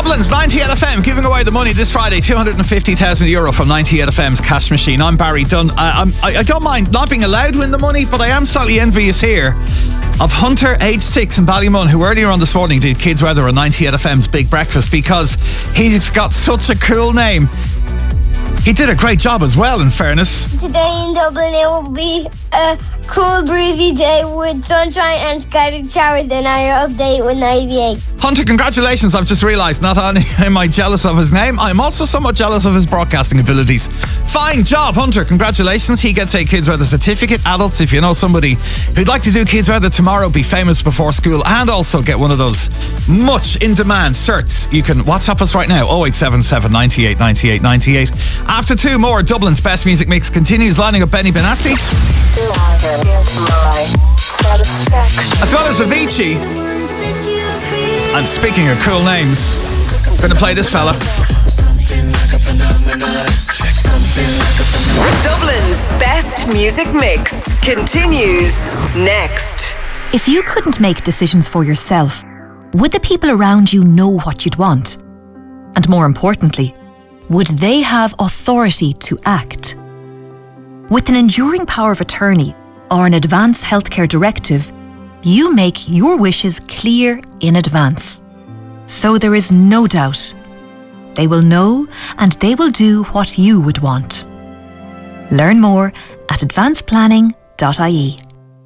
Dublin's 98 FM giving away the money this Friday, €250,000 from 98 FM's cash machine. I'm Barry Dunn. I don't mind not being allowed to win the money, but I am slightly envious here of Hunter, age 6 in Ballymun, who earlier on this morning did Kids Weather on 98 FM's Big Breakfast, because he's got such a cool name. He did a great job as well, in fairness. Today in Dublin it will be a cool breezy day with sunshine and scattered showers. Then our update with 98. Hunter, congratulations. I've just realised not only am I jealous of his name, I'm also somewhat jealous of his broadcasting abilities. Fine job, Hunter. Congratulations. He gets a Kids Weather certificate. Adults, if you know somebody who'd like to do Kids Weather tomorrow, be famous before school, and also get one of those much in demand certs, you can WhatsApp us right now, 0877 98 98 98. After two more, Dublin's best music mix continues, lining up Benny Benassi, as well as Avicii. And speaking of cool names, I'm going to play this fella. Dublin's best music mix continues next. If you couldn't make decisions for yourself, would the people around you know what you'd want? And more importantly, would they have authority to act? With an enduring power of attorney or an advance healthcare directive, you make your wishes clear in advance. So there is no doubt. They will know and they will do what you would want. Learn more at advanceplanning.ie.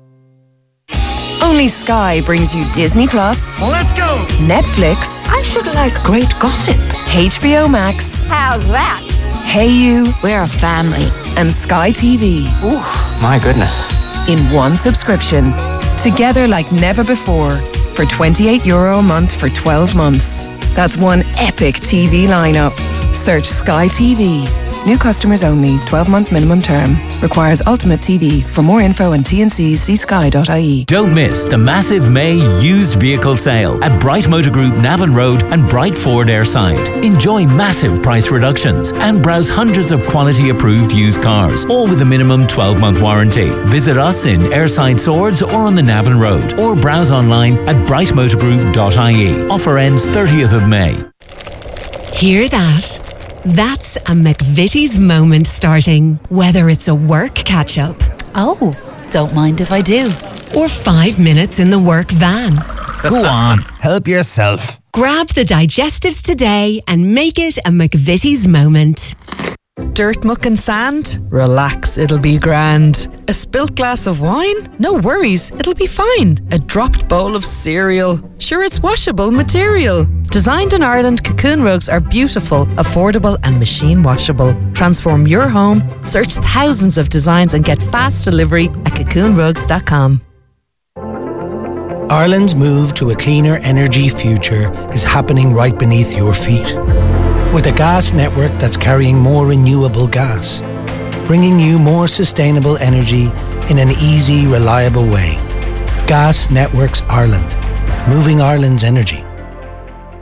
Only Sky brings you Disney Plus. Let's go! Netflix. I should like great gossip. HBO Max. How's that? Hey You. We're a family. And Sky TV. Ooh, my goodness. In one subscription. Together like never before. For €28 a month for 12 months. That's one epic TV lineup. Search Sky TV. New customers only. 12-month minimum term. Requires Ultimate TV. For more info and T&Cs, see sky.ie. Don't miss the massive May used vehicle sale at Bright Motor Group Navan Road and Bright Ford Airside. Enjoy massive price reductions and browse hundreds of quality approved used cars, all with a minimum 12-month warranty. Visit us in Airside Swords or on the Navan Road, or browse online at brightmotorgroup.ie. Offer ends 30th of May. Hear that? That's a McVitie's moment starting. Whether it's a work catch-up. Oh, don't mind if I do. Or 5 minutes in the work van. Go on, help yourself. Grab the digestives today and make it a McVitie's moment. Dirt, muck and sand? Relax, it'll be grand. A spilt glass of wine? No worries, it'll be fine. A dropped bowl of cereal? Sure, it's washable material. Designed in Ireland, Cocoon rugs are beautiful, affordable and machine washable. Transform your home, search thousands of designs and get fast delivery at cocoonrugs.com. Ireland's move to a cleaner energy future is happening right beneath your feet. With a gas network that's carrying more renewable gas, bringing you more sustainable energy in an easy, reliable way. Gas Networks Ireland, moving Ireland's energy.